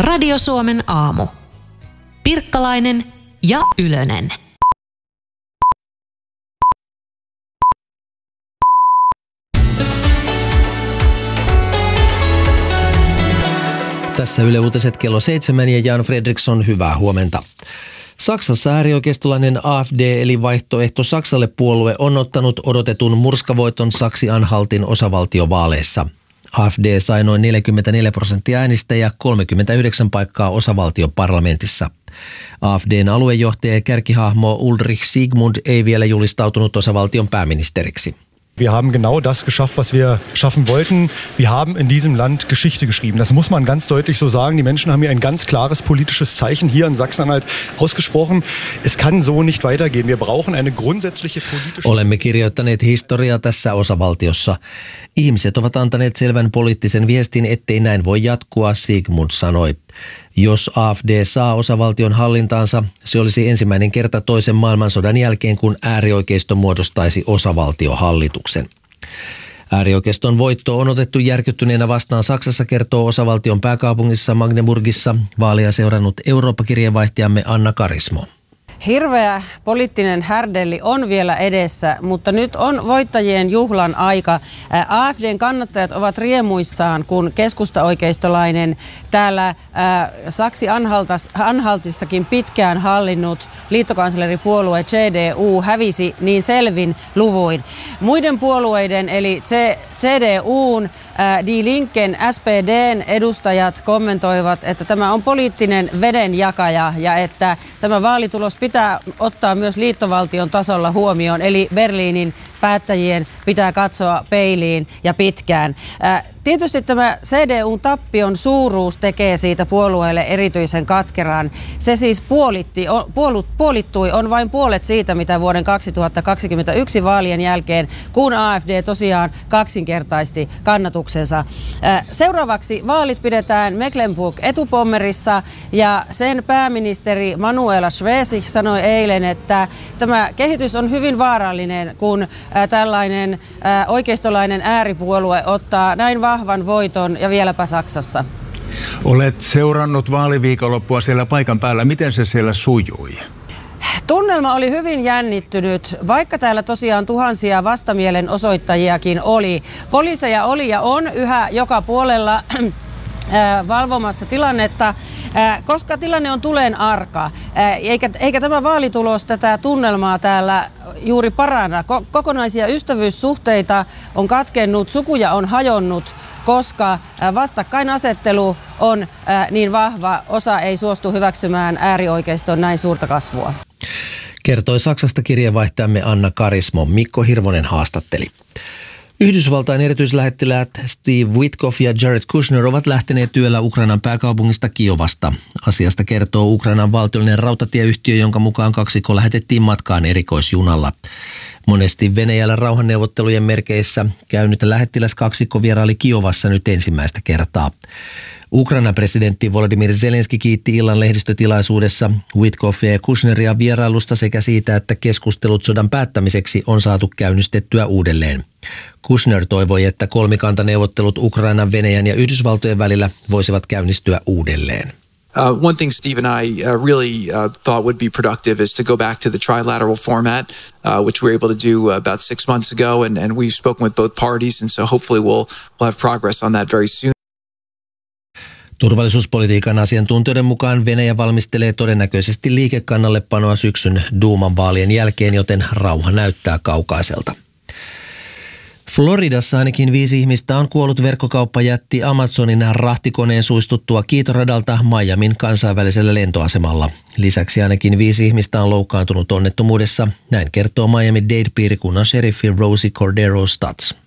Radio Suomen aamu. Pirkkalainen ja Ylönen. Tässä Yle Uutiset kello 7 ja Jan Fredriksson, hyvää huomenta. Saksassa äärioikeistolainen AfD eli vaihtoehto Saksalle puolue on ottanut odotetun murskavoiton Saksi-Anhaltin osavaltiovaaleissa. AfD sai noin 44% äänistä ja 39 paikkaa osavaltioparlamentissa. AfDn aluejohtaja ja kärkihahmo Ulrich Siegmund ei vielä julistautunut osavaltion pääministeriksi. Wir haben genau das geschafft, was wir schaffen wollten. Wir haben in diesem Land Geschichte geschrieben. Das muss man ganz deutlich so sagen. Die Menschen haben hier ein ganz klares politisches Zeichen hier in Sachsen-Anhalt ausgesprochen. Es kann so nicht weitergehen. Wir brauchen eine grundsätzliche politische... Olemme kirjoittaneet historiaa tässä osavaltiossa. Ihmiset ovat antaneet selvän poliittisen viestin, ettei näin voi jatkua, Sigmund sanoi. Jos AfD saa osavaltion hallintaansa, se olisi ensimmäinen kerta toisen maailmansodan jälkeen, kun äärioikeisto muodostaisi osavaltiohallituksen. Äärioikeiston voitto on otettu järkyttyneenä vastaan Saksassa, kertoo osavaltion pääkaupungissa Magdeburgissa vaalia seurannut Eurooppa-kirjeenvaihtajamme Anna Karismo. Hirveä poliittinen härdelli on vielä edessä, mutta nyt on voittajien juhlan aika. AfDn kannattajat ovat riemuissaan, kun keskustaoikeistolainen täällä Saksi-Anhaltissakin pitkään hallinnut liittokansleripuolue CDU hävisi niin selvin luvuin. Muiden puolueiden eli CDUn, Die Linken, SPDn edustajat kommentoivat, että tämä on poliittinen vedenjakaja ja että tämä vaalitulos pitää ottaa myös liittovaltion tasolla huomioon, eli Berliinin päättäjien pitää katsoa peiliin ja pitkään. Tietysti tämä CDU-tappion suuruus tekee siitä puolueelle erityisen katkeran. Se siis puolittui, on vain puolet siitä, mitä vuoden 2021 vaalien jälkeen, kun AfD tosiaan kaksinkertaisti kannatuksensa. Seuraavaksi vaalit pidetään Mecklenburg-Etupommerissa ja sen pääministeri Manuela Schwesig sanoi eilen, että tämä kehitys on hyvin vaarallinen, kun tällainen oikeistolainen ääripuolue ottaa näin vahvan voiton ja vieläpä Saksassa. Olet seurannut vaaliviikonloppua siellä paikan päällä. Miten se siellä sujui? Tunnelma oli hyvin jännittynyt, vaikka täällä tosiaan tuhansia vastamielenosoittajiakin oli. Poliiseja oli ja on yhä joka puolella valvomassa tilannetta, koska tilanne on tuleen arka, eikä tämä vaalitulos tätä tunnelmaa täällä juuri paranna. Kokonaisia ystävyyssuhteita on katkennut, sukuja on hajonnut, koska vastakkainasettelu on niin vahva, osa ei suostu hyväksymään äärioikeiston näin suurta kasvua. Kertoi Saksasta kirjeenvaihtajamme Anna Karismo. Mikko Hirvonen haastatteli. Yhdysvaltain erityislähettiläät Steve Witkoff ja Jared Kushner ovat lähteneet työllä Ukrainan pääkaupungista Kiovasta. Asiasta kertoo Ukrainan valtiollinen rautatieyhtiö, jonka mukaan kaksikko lähetettiin matkaan erikoisjunalla. Monesti Venäjällä rauhanneuvottelujen merkeissä käynyt lähettiläskaksikko vieraili Kiovassa nyt ensimmäistä kertaa. Ukrainan presidentti Volodymyr Zelenski kiitti illan lehdistötilaisuudessa Witkoffia ja Kushneria vierailusta sekä siitä, että keskustelut sodan päättämiseksi on saatu käynnistettyä uudelleen. Kushner toivoi, että kolmikantaneuvottelut Ukrainan, Venäjän ja Yhdysvaltojen välillä voisivat käynnistyä uudelleen. One thing Steve and I really thought would be productive is to go back to the trilateral format, which we were able to do about 6 months ago, and we've spoken with both parties, and so hopefully we'll have progress on that very soon. Turvallisuuspolitiikan asiantuntijoiden mukaan Venäjä valmistelee todennäköisesti liikekannallepanoa syksyn Duuman vaalien jälkeen, joten rauha näyttää kaukaiselta. Floridassa ainakin 5 ihmistä on kuollut verkkokauppajätti Amazonin rahtikoneen suistuttua kiitoradalta Miamin kansainvälisellä lentoasemalla. Lisäksi ainakin 5 ihmistä on loukkaantunut onnettomuudessa, näin kertoo Miami-Dade-piirikunnan sheriffi Rosie Cordero Stutz.